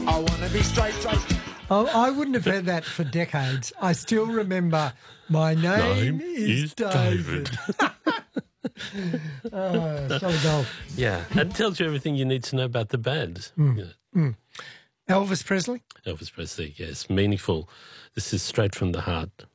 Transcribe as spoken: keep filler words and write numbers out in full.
I want to be straight, straight. Oh, I wouldn't have heard that for decades. I still remember my name, Name is, is David. Oh, solid gold. Yeah, and it tells you everything you need to know about the band. Mm. Yeah. Mm. Elvis Presley? Elvis Presley, yes, meaningful. This is straight from the heart.